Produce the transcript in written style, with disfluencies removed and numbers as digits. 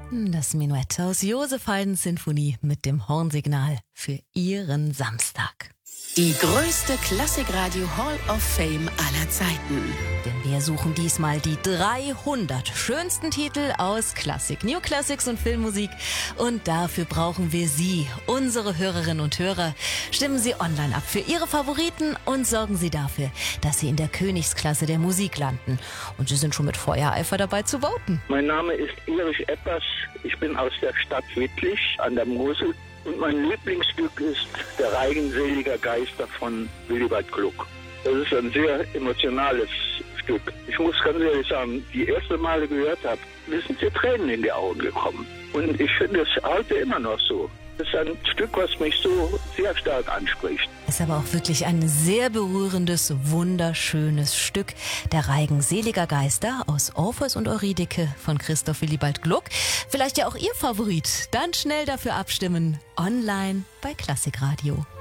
Das Menuett aus Josef Haydns Sinfonie mit dem Hornsignal für Ihren Samstag. Die größte Klassikradio Hall of Fame aller Zeiten. Denn wir suchen diesmal die 300 schönsten Titel aus Klassik, New Classics und Filmmusik. Und dafür brauchen wir Sie, unsere Hörerinnen und Hörer. Stimmen Sie online ab für Ihre Favoriten und sorgen Sie dafür, dass Sie in der Königsklasse der Musik landen. Und Sie sind schon mit Feuereifer dabei zu voten. Mein Name ist Erich Eppers. Ich bin aus der Stadt Wittlich an der Mosel. Und mein Lieblingsstück ist Der Reigen seliger Geister von Willibald Gluck. Das ist ein sehr emotionales Stück. Ich muss ganz ehrlich sagen, die erste Male gehört habe, mir sind die Tränen in die Augen gekommen. Und ich finde es heute immer noch so. Das ist ein Stück, was mich so sehr stark anspricht. Ist aber auch wirklich ein sehr berührendes, wunderschönes Stück. Der Reigen seliger Geister aus Orpheus und Eurydike von Christoph Willibald Gluck. Vielleicht ja auch Ihr Favorit. Dann schnell dafür abstimmen. Online bei Klassikradio.